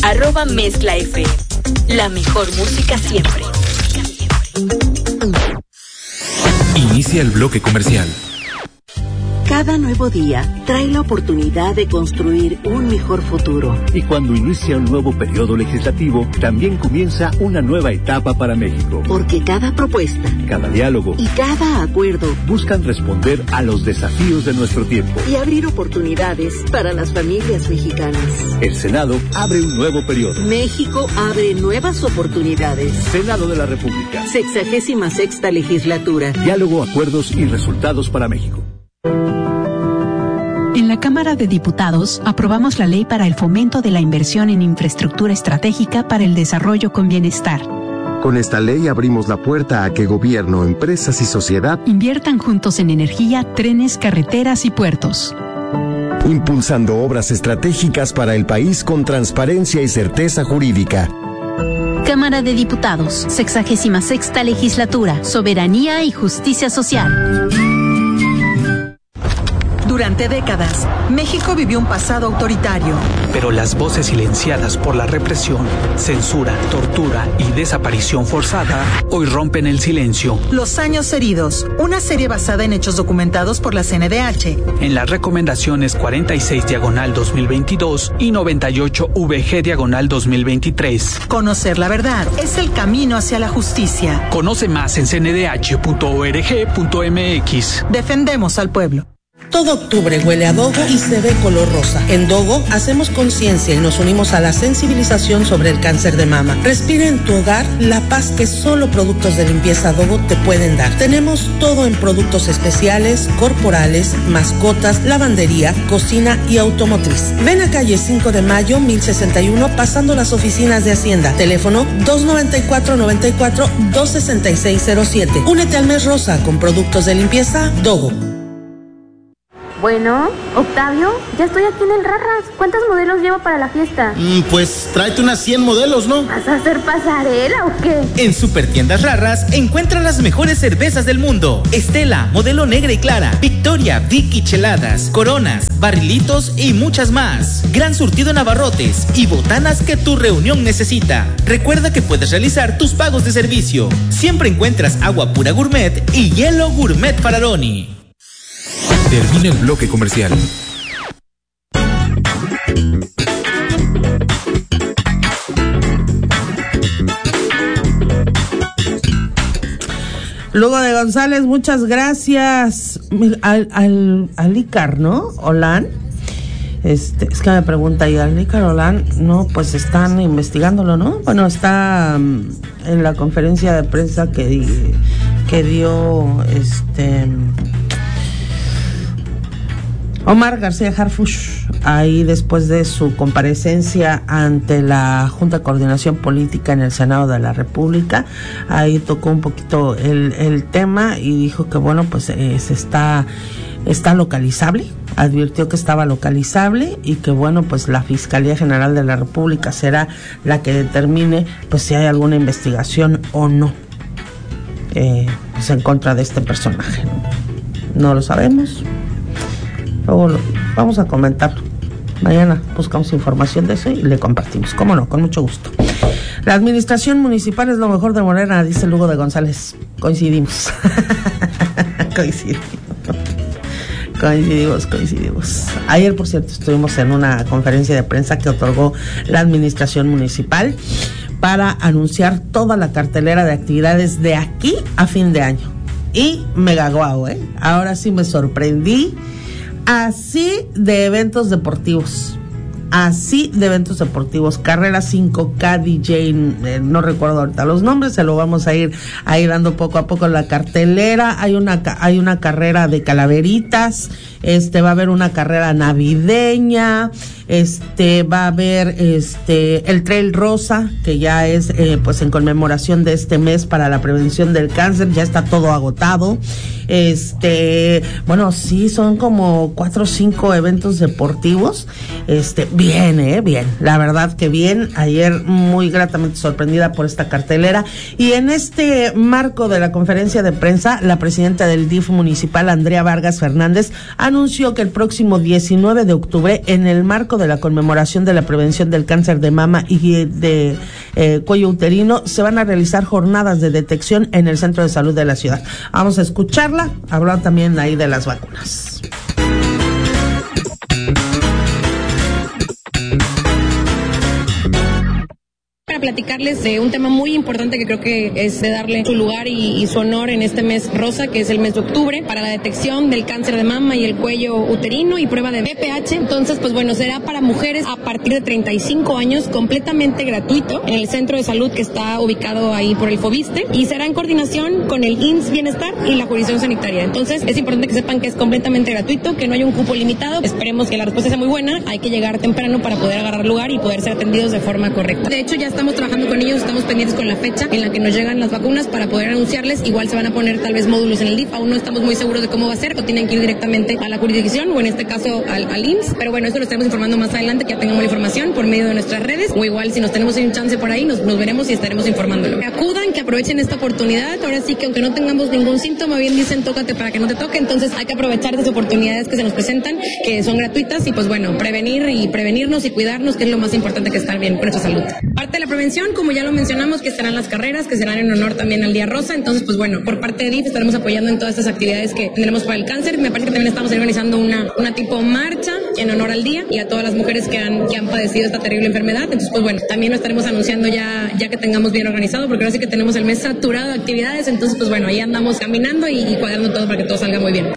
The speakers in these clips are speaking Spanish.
@mezclafm. La mejor música siempre. Inicia el bloque comercial. Cada nuevo día trae la oportunidad de construir un mejor futuro. Y cuando inicia un nuevo periodo legislativo, también comienza una nueva etapa para México. Porque cada propuesta, cada diálogo y cada acuerdo buscan responder a los desafíos de nuestro tiempo y abrir oportunidades para las familias mexicanas. El Senado abre un nuevo periodo. México abre nuevas oportunidades. Senado de la República. 66ª legislatura. Diálogo, acuerdos y resultados para México. En la Cámara de Diputados aprobamos la ley para el fomento de la inversión en infraestructura estratégica para el desarrollo con bienestar. Con esta ley abrimos la puerta a que gobierno, empresas y sociedad inviertan juntos en energía, trenes, carreteras y puertos. Impulsando obras estratégicas para el país con transparencia y certeza jurídica. Cámara de Diputados, 66ª legislatura, soberanía y justicia social. Durante décadas, México vivió un pasado autoritario. Pero las voces silenciadas por la represión, censura, tortura y desaparición forzada hoy rompen el silencio. Los años heridos, una serie basada en hechos documentados por la CNDH. En las recomendaciones 46/2022 y 98/VG/2023. Conocer la verdad es el camino hacia la justicia. Conoce más en cndh.org.mx. Defendemos al pueblo. Todo octubre huele a Dogo y se ve color rosa. En Dogo hacemos conciencia y nos unimos a la sensibilización sobre el cáncer de mama. Respira en tu hogar la paz que solo productos de limpieza Dogo te pueden dar. Tenemos todo en productos especiales, corporales, mascotas, lavandería, cocina y automotriz. Ven a calle 5 de Mayo, 1061, pasando las oficinas de Hacienda. Teléfono 294-94-26607. Únete al mes rosa con productos de limpieza Dogo. Bueno, Octavio, ya estoy aquí en el Rarras. ¿Cuántos modelos llevo para la fiesta? Pues tráete unas 100 modelos, ¿no? ¿Vas a hacer pasarela o qué? En Supertiendas Rarras encuentra las mejores cervezas del mundo. Estela, modelo negra y clara, Victoria, Vicky Cheladas, Coronas, Barrilitos y muchas más. Gran surtido en abarrotes y botanas que tu reunión necesita. Recuerda que puedes realizar tus pagos de servicio. Siempre encuentras agua pura gourmet y hielo gourmet Faralloni. Termina el bloque comercial. Lugo de González, muchas gracias. Al Icar, ¿no? Olan. Es que me pregunta, ¿y al Icar Olan? No, pues están investigándolo, ¿no? Bueno, está en la conferencia de prensa que dio Omar García Harfuch, ahí después de su comparecencia ante la Junta de Coordinación Política en el Senado de la República. Ahí tocó un poquito el tema y dijo que bueno, pues está localizable, advirtió que estaba localizable y que bueno, pues la Fiscalía General de la República será la que determine pues si hay alguna investigación o no pues en contra de este personaje. No lo sabemos. Luego vamos a comentar. Mañana buscamos información de eso y le compartimos. ¿Cómo no? Con mucho gusto. La administración municipal es lo mejor de Morena, dice Lugo de González. Coincidimos. Coincidimos. Ayer, por cierto, estuvimos en una conferencia de prensa que otorgó la administración municipal para anunciar toda la cartelera de actividades de aquí a fin de año. Y mega guau, ahora sí me sorprendí. Así de eventos deportivos, carrera 5K, DJ, no recuerdo ahorita los nombres, se lo vamos a ir dando poco a poco en la cartelera. Hay una carrera de calaveritas, va a haber una carrera navideña, va a haber el Trail Rosa, que ya es pues en conmemoración de este mes para la prevención del cáncer, ya está todo agotado. Bueno, sí, son como 4 o 5 eventos deportivos. Bien, la verdad que bien. Ayer muy gratamente sorprendida por esta cartelera. Y en marco de la conferencia de prensa, la presidenta del DIF municipal, Andrea Vargas Fernández, anunció anunció que el próximo 19 de octubre, en el marco de la conmemoración de la prevención del cáncer de mama y de cuello uterino, se van a realizar jornadas de detección en el Centro de Salud de la ciudad. Vamos a escucharla, hablar también ahí de las vacunas. Para platicarles de un tema muy importante que creo que es de darle su lugar y su honor en este mes rosa, que es el mes de octubre, para la detección del cáncer de mama y el cuello uterino y prueba de BPH. Entonces, pues bueno, será para mujeres a partir de 35 años, completamente gratuito, en el centro de salud que está ubicado ahí por el Fobiste, y será en coordinación con el IMSS Bienestar y la jurisdicción sanitaria. Entonces, es importante que sepan que es completamente gratuito, que no hay un cupo limitado. Esperemos que la respuesta sea muy buena. Hay que llegar temprano para poder agarrar lugar y poder ser atendidos de forma correcta. De hecho, ya estamos trabajando con ellos, estamos pendientes con la fecha en la que nos llegan las vacunas para poder anunciarles. Igual se van a poner tal vez módulos en el DIF, aún no estamos muy seguros de cómo va a ser, o tienen que ir directamente a la jurisdicción o en este caso al IMSS, pero bueno, eso lo estaremos informando más adelante, que ya tengamos la información por medio de nuestras redes, o igual si nos tenemos un chance por ahí, nos veremos y estaremos informándolo. Que acudan, que aprovechen esta oportunidad. Ahora sí que aunque no tengamos ningún síntoma, bien dicen tócate para que no te toque, entonces hay que aprovechar de las oportunidades que se nos presentan, que son gratuitas, y pues bueno, prevenirnos y cuidarnos, que es lo más importante, que estar bien con nuestra salud. Parte de la prevención, como ya lo mencionamos, que serán las carreras, que serán en honor también al Día Rosa. Entonces, pues bueno, por parte de DIF estaremos apoyando en todas estas actividades que tendremos para el cáncer. Me parece que también estamos organizando una tipo marcha en honor al día y a todas las mujeres que han padecido esta terrible enfermedad. Entonces, pues bueno, también lo estaremos anunciando ya que tengamos bien organizado, porque ahora sí que tenemos el mes saturado de actividades. Entonces, pues bueno, ahí andamos caminando y cuadrando todo para que todo salga muy bien.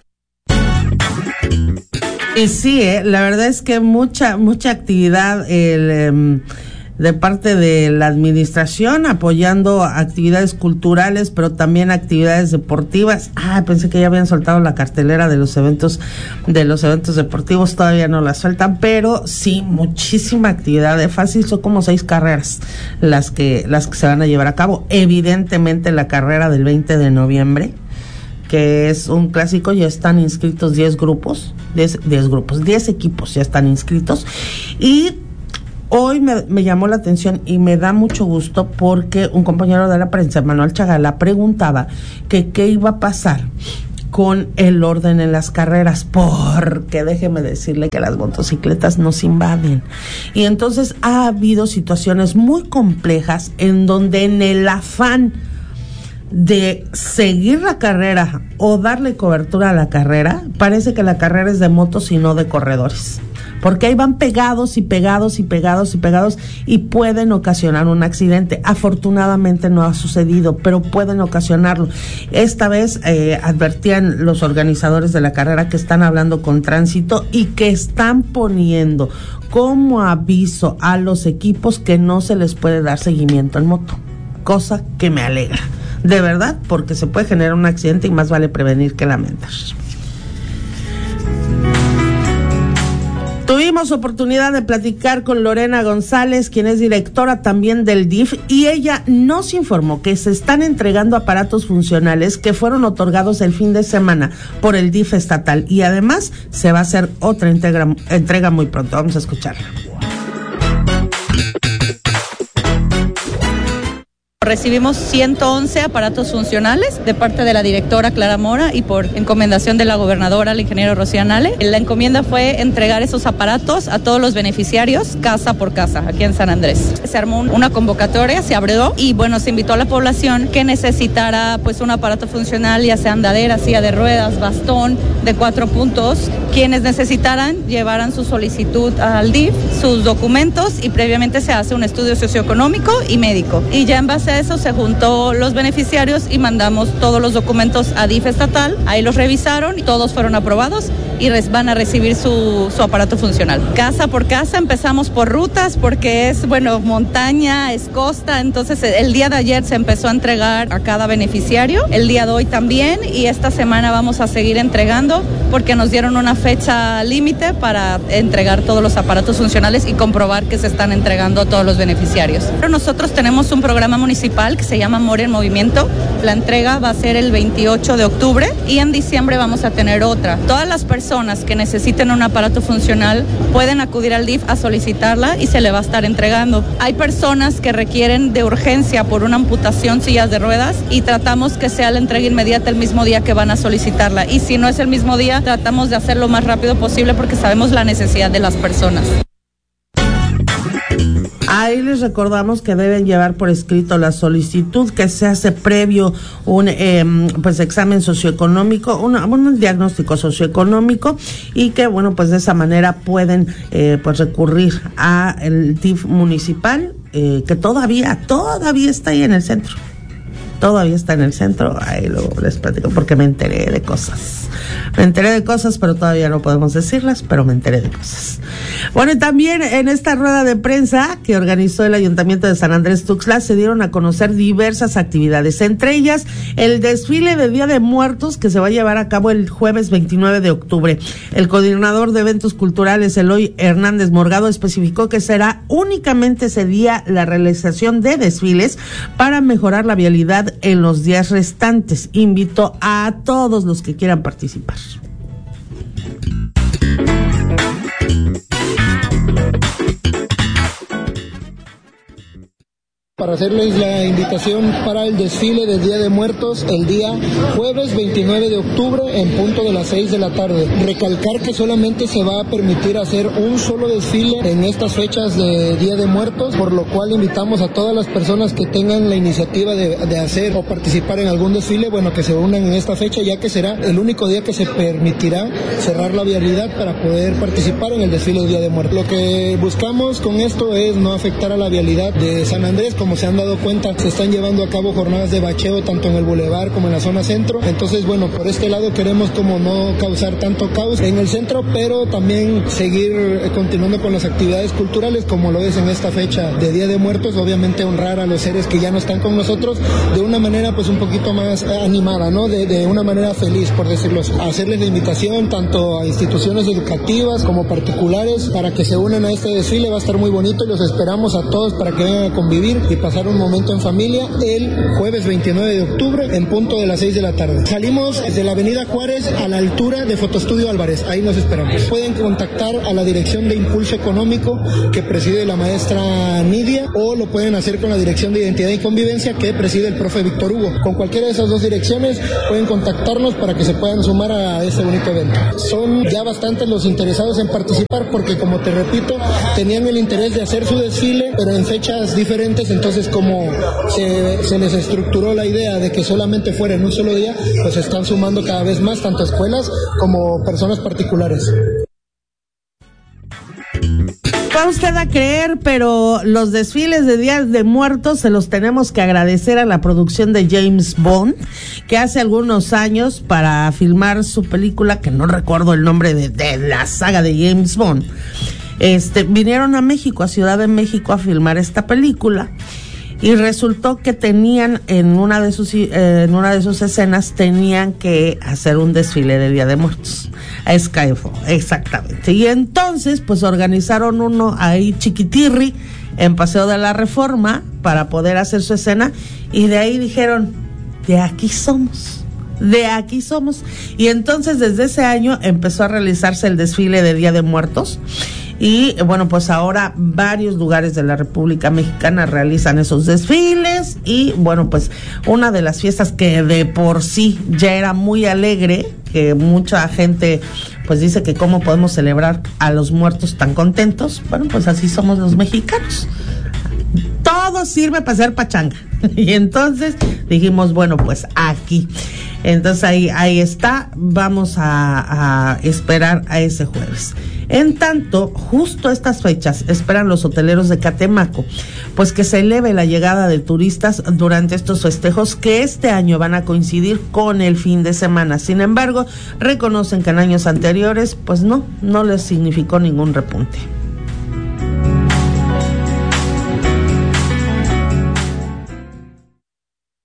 Y sí, la verdad es que mucha actividad de parte de la administración, apoyando actividades culturales, pero también actividades deportivas. Pensé que ya habían soltado la cartelera de los eventos deportivos, todavía no la sueltan, pero sí, muchísima actividad. De fácil son como 6 carreras las que se van a llevar a cabo. Evidentemente la carrera del 20 de noviembre, que es un clásico, ya están inscritos 10 equipos ya están inscritos, y hoy me llamó la atención y me da mucho gusto porque un compañero de la prensa, Manuel Chagala, preguntaba que qué iba a pasar con el orden en las carreras, porque déjeme decirle que las motocicletas nos invaden. Y entonces ha habido situaciones muy complejas en donde, en el afán de seguir la carrera o darle cobertura a la carrera, parece que la carrera es de motos y no de corredores, porque ahí van pegados y pegados y pueden ocasionar un accidente. Afortunadamente no ha sucedido, pero pueden ocasionarlo. Esta vez advertían los organizadores de la carrera que están hablando con Tránsito y que están poniendo como aviso a los equipos que no se les puede dar seguimiento en moto, cosa que me alegra, de verdad, porque se puede generar un accidente y más vale prevenir que lamentar. Tuvimos oportunidad de platicar con Lorena González, quien es directora también del DIF, y ella nos informó que se están entregando aparatos funcionales que fueron otorgados el fin de semana por el DIF estatal, y además se va a hacer otra entrega muy pronto. Vamos a escucharla. Recibimos 111 aparatos funcionales de parte de la directora Clara Mora y por encomendación de la gobernadora, el ingeniero Rocío Nale. La encomienda fue entregar esos aparatos a todos los beneficiarios, casa por casa, aquí en San Andrés. Se armó una convocatoria, se abrió y bueno, se invitó a la población que necesitara pues un aparato funcional, ya sea andadera, silla de ruedas, bastón de 4 puntos. Quienes necesitaran llevaran su solicitud al DIF, sus documentos, y previamente se hace un estudio socioeconómico y médico. Y ya en base a eso se juntó los beneficiarios y mandamos todos los documentos a DIF estatal. Ahí los revisaron y todos fueron aprobados y van a recibir su aparato funcional. Casa por casa, empezamos por rutas porque es, montaña, es costa. Entonces el día de ayer se empezó a entregar a cada beneficiario, el día de hoy también, y esta semana vamos a seguir entregando porque nos dieron una fecha límite para entregar todos los aparatos funcionales y comprobar que se están entregando a todos los beneficiarios. Pero nosotros tenemos un programa municipal que se llama Amor en Movimiento. La entrega va a ser el 28 de octubre y en diciembre vamos a tener otra. Todas las personas que necesiten un aparato funcional pueden acudir al DIF a solicitarla y se le va a estar entregando. Hay personas que requieren de urgencia por una amputación, sillas de ruedas, y tratamos que sea la entrega inmediata el mismo día que van a solicitarla. Y si no es el mismo día, tratamos de hacerlo lo más rápido posible porque sabemos la necesidad de las personas. Ahí les recordamos que deben llevar por escrito la solicitud, que se hace previo un examen socioeconómico, un diagnóstico socioeconómico, y que bueno, pues de esa manera pueden pues recurrir a el DIF municipal, que todavía está ahí en el centro. Todavía está en el centro. Ahí luego les platico porque me enteré de cosas, pero todavía no podemos decirlas, pero me enteré de cosas. Bueno, y también en esta rueda de prensa que organizó el Ayuntamiento de San Andrés Tuxtla se dieron a conocer diversas actividades, entre ellas el desfile de Día de Muertos que se va a llevar a cabo el jueves 29 de octubre. El coordinador de eventos culturales, Eloy Hernández Morgado, especificó que será únicamente ese día la realización de desfiles para mejorar la vialidad en los días restantes. Invitó a todos los que quieran participar. Para hacerles la invitación para el desfile del Día de Muertos el día jueves 29 de octubre en punto de las 6 de la tarde. Recalcar que solamente se va a permitir hacer un solo desfile en estas fechas de Día de Muertos, por lo cual invitamos a todas las personas que tengan la iniciativa de hacer o participar en algún desfile, bueno, que se unan en esta fecha, ya que será el único día que se permitirá cerrar la vialidad para poder participar en el desfile del Día de Muertos. Lo que buscamos con esto es no afectar a la vialidad de San Andrés. Como se han dado cuenta, se están llevando a cabo jornadas de bacheo tanto en el bulevar como en la zona centro. Entonces, bueno, por este lado queremos como no causar tanto caos en el centro, pero también seguir continuando con las actividades culturales como lo es en esta fecha de Día de Muertos. Obviamente honrar a los seres que ya no están con nosotros de una manera pues un poquito más animada, ¿no? De una manera feliz, por decirlo así. Hacerles la invitación tanto a instituciones educativas como particulares para que se unan a este desfile. Va a estar muy bonito y los esperamos a todos para que vengan a convivir y pasar un momento en familia el jueves 29 de octubre en punto de las 6 de la tarde. Salimos de la avenida Juárez a la altura de Fotoestudio Álvarez, ahí nos esperamos. Pueden contactar a la Dirección de Impulso Económico que preside la maestra Nidia, o lo pueden hacer con la Dirección de Identidad y Convivencia que preside el profe Víctor Hugo. Con cualquiera de esas dos direcciones pueden contactarnos para que se puedan sumar a este bonito evento. Son ya bastantes los interesados en participar porque, como te repito, tenían el interés de hacer su desfile pero en fechas diferentes. Entonces, como se les estructuró la idea de que solamente fuera en un solo día, pues se están sumando cada vez más, tanto escuelas como personas particulares. Va usted a creer, pero los desfiles de Días de Muertos se los tenemos que agradecer a la producción de James Bond, que hace algunos años, para filmar su película, que no recuerdo el nombre de la saga de James Bond, vinieron a México, a Ciudad de México, a filmar esta película. Y resultó que tenían en una de sus escenas tenían que hacer un desfile de Día de Muertos, a Skyfall, exactamente. Y entonces pues organizaron uno ahí chiquitirri en Paseo de la Reforma para poder hacer su escena, y de ahí dijeron, de aquí somos. Y entonces desde ese año empezó a realizarse el desfile de Día de Muertos. Y bueno, pues ahora varios lugares de la República Mexicana realizan esos desfiles. Y bueno, pues una de las fiestas que de por sí ya era muy alegre, que mucha gente pues dice que cómo podemos celebrar a los muertos tan contentos. Bueno, pues así somos los mexicanos. Todo sirve para hacer pachanga. Y entonces dijimos, bueno, pues aquí. Entonces ahí está. Vamos a esperar a ese jueves. En tanto, justo estas fechas esperan los hoteleros de Catemaco, pues que se eleve la llegada de turistas durante estos festejos que este año van a coincidir con el fin de semana. Sin embargo, reconocen que en años anteriores, pues no les significó ningún repunte.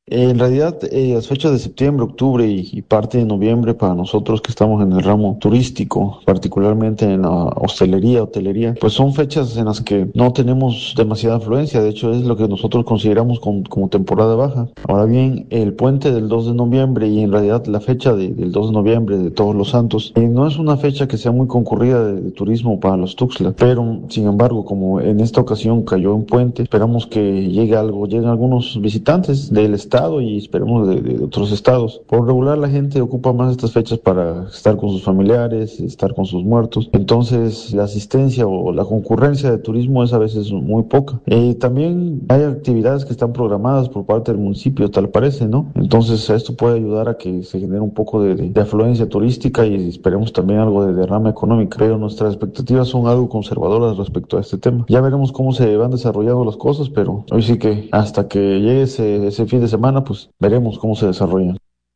En realidad, las fechas de septiembre, octubre y parte de noviembre para nosotros que estamos en el ramo turístico, particularmente en la hotelería, pues son fechas en las que no tenemos demasiada afluencia. De hecho, es lo que nosotros consideramos como temporada baja. Ahora bien, el puente del 2 de noviembre y en realidad la fecha del 2 de noviembre de Todos los Santos no es una fecha que sea muy concurrida de turismo para los Tuxtlas, pero sin embargo, como en esta ocasión cayó un puente, esperamos que lleguen algunos visitantes del estado y esperemos de otros estados. Por regular, la gente ocupa más estas fechas para estar con sus familiares, estar con sus muertos. Entonces, la asistencia o la concurrencia de turismo es a veces muy poca. También hay actividades que están programadas por parte del municipio, tal parece, ¿no? Entonces, esto puede ayudar a que se genere un poco de afluencia turística y esperemos también algo de derrama económica. Pero nuestras expectativas son algo conservadoras respecto a este tema. Ya veremos cómo se van desarrollando las cosas, pero hoy sí que hasta que llegue ese fin de semana, pues veremos cómo se desarrollan.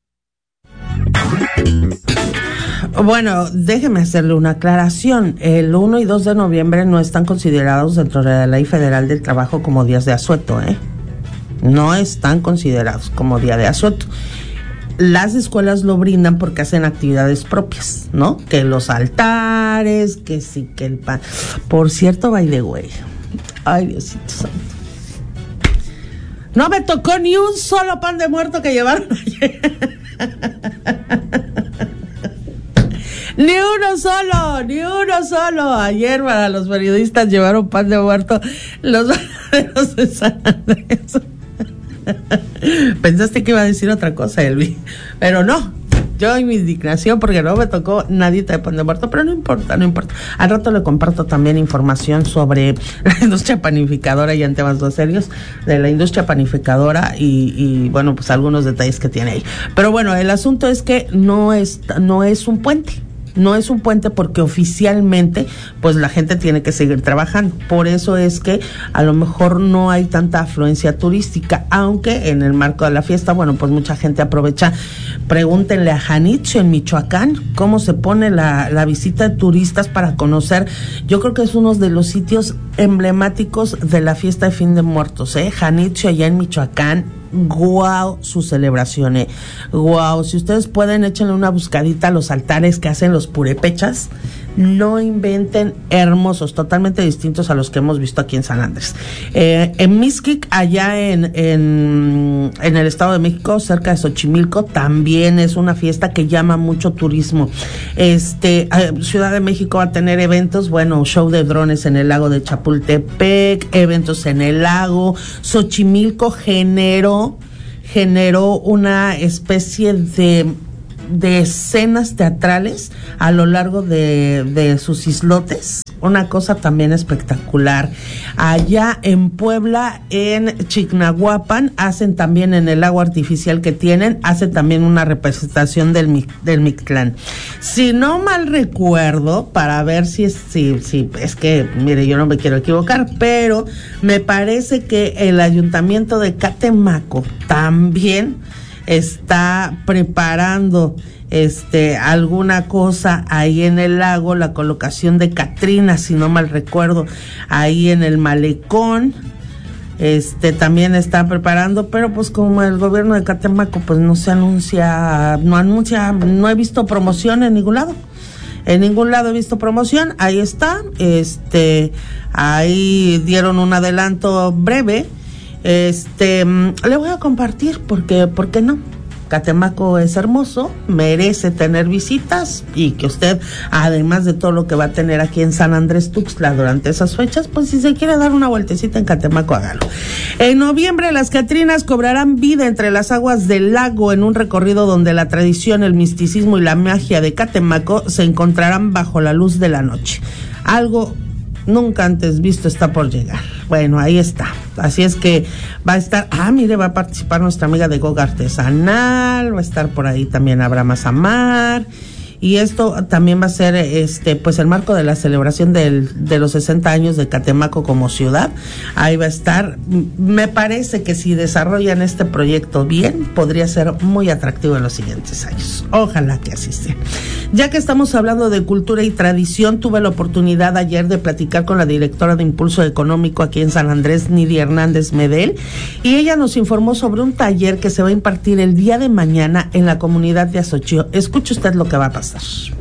Bueno, déjeme hacerle una aclaración. El 1 y 2 de noviembre no están considerados dentro de la Ley Federal del Trabajo como días de asueto, No están considerados como día de asueto. Las escuelas lo brindan porque hacen actividades propias, ¿no? Que los altares, que sí, que el pan. Por cierto, by the way, ay, Diosito santo, no me tocó ni un solo pan de muerto que llevaron ayer. Ni uno solo. Ayer para los periodistas llevaron pan de muerto los verdaderos de San Andrés. Pensaste que iba a decir otra cosa, Elvi, pero no. Yo en mi indignación porque no me tocó nadita de pan de muerto, pero no importa. Al rato le comparto también información sobre la industria panificadora, ya en temas más serios de la industria panificadora y bueno, pues algunos detalles que tiene ahí. Pero bueno, el asunto es que no es un puente. No es un puente porque oficialmente pues la gente tiene que seguir trabajando. Por eso es que a lo mejor no hay tanta afluencia turística, aunque en el marco de la fiesta, bueno, pues mucha gente aprovecha. Pregúntenle a Janitzio en Michoacán cómo se pone la visita de turistas para conocer. Yo creo que es uno de los sitios emblemáticos de la fiesta de Fin de Muertos, Janitzio allá en Michoacán. Guau, su celebración, guau. Si ustedes pueden, échenle una buscadita a los altares que hacen los purépechas. No inventen, hermosos, totalmente distintos a los que hemos visto aquí en San Andrés. En Mixquic, allá en el Estado de México, cerca de Xochimilco, también es una fiesta que llama mucho turismo. Ciudad de México va a tener eventos, bueno, show de drones en el lago de Chapultepec, eventos en el lago. Xochimilco generó una especie de escenas teatrales a lo largo de sus islotes, una cosa también espectacular. Allá en Puebla, en Chignahuapan, hacen también en el lago artificial que tienen, hacen también una representación del Mictlán. Si no mal recuerdo, para ver si es que, mire, yo no me quiero equivocar, pero me parece que el ayuntamiento de Catemaco también está preparando alguna cosa ahí en el lago, la colocación de Catrinas, si no mal recuerdo, ahí en el malecón, también está preparando, pero pues como el gobierno de Catemaco pues no he visto promoción en ningún lado. En ningún lado he visto promoción. Ahí está, ahí dieron un adelanto breve. Le voy a compartir porque, ¿por qué no? Catemaco es hermoso, merece tener visitas y que usted, además de todo lo que va a tener aquí en San Andrés Tuxtla durante esas fechas, pues si se quiere dar una vueltecita en Catemaco, hágalo. En noviembre las Catrinas cobrarán vida entre las aguas del lago en un recorrido donde la tradición, el misticismo y la magia de Catemaco se encontrarán bajo la luz de la noche. Algo nunca antes visto está por llegar. Bueno, ahí está. Así es que va a estar, mire, va a participar nuestra amiga de Goga Artesanal, va a estar por ahí también Abraham Azamar y esto también va a ser pues el marco de la celebración de los 60 años de Catemaco como ciudad. Ahí va a estar. Me parece que si desarrollan este proyecto bien, podría ser muy atractivo en los siguientes años. Ojalá que así sea. Ya que estamos hablando de cultura y tradición, tuve la oportunidad ayer de platicar con la directora de Impulso Económico aquí en San Andrés, Nidia Hernández Medel, y ella nos informó sobre un taller que se va a impartir el día de mañana en la comunidad de Azochío. Escuche usted lo que va a pasar.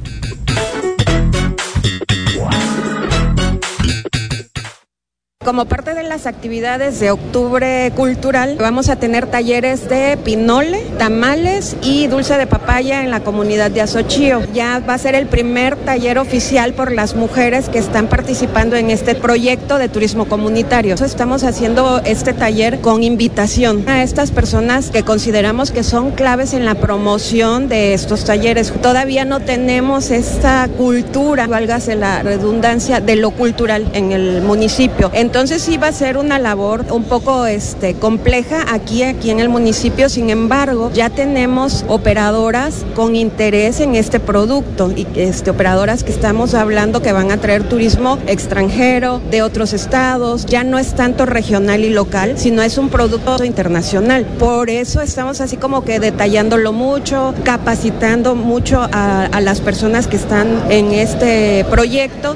Como parte de las actividades de Octubre Cultural, vamos a tener talleres de pinole, tamales y dulce de papaya en la comunidad de Azochío. Ya va a ser el primer taller oficial por las mujeres que están participando en este proyecto de turismo comunitario. Estamos haciendo este taller con invitación a estas personas que consideramos que son claves en la promoción de estos talleres. Todavía no tenemos esta cultura, válgase la redundancia, de lo cultural en el municipio. Entonces sí va a ser una labor un poco compleja aquí en el municipio. Sin embargo, ya tenemos operadoras con interés en este producto y operadoras que estamos hablando que van a traer turismo extranjero de otros estados. Ya no es tanto regional y local, sino es un producto internacional. Por eso estamos así como que detallándolo mucho, capacitando mucho a las personas que están en este proyecto.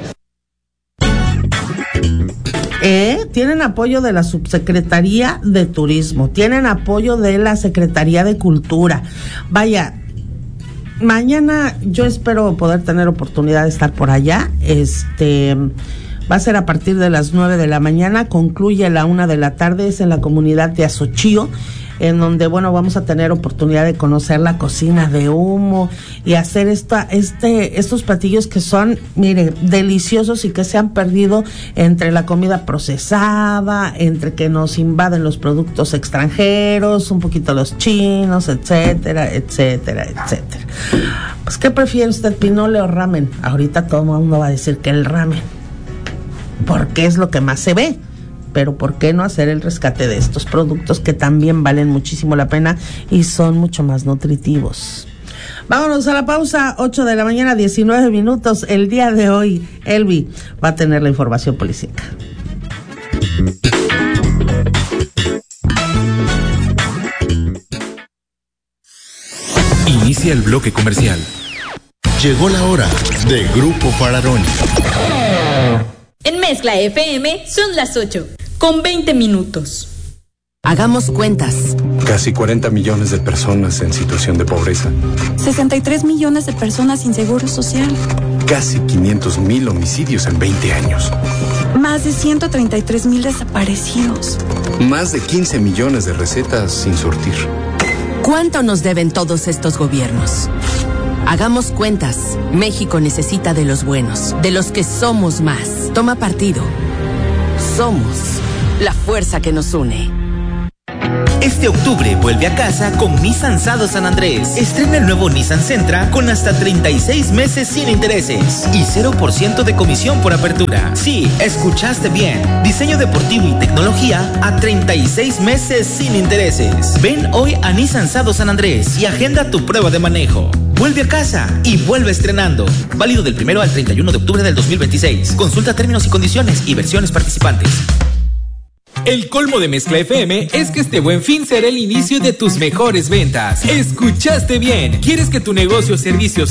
Tienen apoyo de la Subsecretaría de Turismo, tienen apoyo de la Secretaría de Cultura. Vaya, mañana yo espero poder tener oportunidad de estar por allá. Va a ser a partir de las 9 de la mañana, concluye a la 1 de la tarde, es en la comunidad de Azochío, en donde, vamos a tener oportunidad de conocer la cocina de humo y hacer estos platillos que son, mire, deliciosos y que se han perdido entre la comida procesada, entre que nos invaden los productos extranjeros, un poquito los chinos, etcétera, etcétera, etcétera. Pues, ¿qué prefiere usted, pinole o ramen? Ahorita todo el mundo va a decir que el ramen, porque es lo que más se ve. Pero ¿por qué no hacer el rescate de estos productos que también valen muchísimo la pena y son mucho más nutritivos? Vámonos a la pausa, 8 de la mañana, 19 minutos. El día de hoy, Elvi va a tener la información policíaca. Inicia el bloque comercial. Llegó la hora de Grupo Fararoni. En Mezcla FM son las 8, con 20 minutos. Hagamos cuentas. Casi 40 millones de personas en situación de pobreza. 63 millones de personas sin seguro social. Casi 500,000 homicidios en 20 años. Más de 133,000 desaparecidos. Más de 15 millones de recetas sin surtir. ¿Cuánto nos deben todos estos gobiernos? Hagamos cuentas. México necesita de los buenos, de los que somos más. Toma partido. Somos la fuerza que nos une. Este octubre vuelve a casa con Nissan Sado San Andrés. Estrena el nuevo Nissan Sentra con hasta 36 meses sin intereses y 0% de comisión por apertura. Sí, escuchaste bien. Diseño deportivo y tecnología a 36 meses sin intereses. Ven hoy a Nissan Sado San Andrés y agenda tu prueba de manejo. Vuelve a casa y vuelve estrenando. Válido del 1 al 31 de octubre del 2026. Consulta términos y condiciones y versiones participantes. El colmo de Mezcla FM es que este Buen Fin será el inicio de tus mejores ventas. ¿Escuchaste bien? ¿Quieres que tu negocio o servicio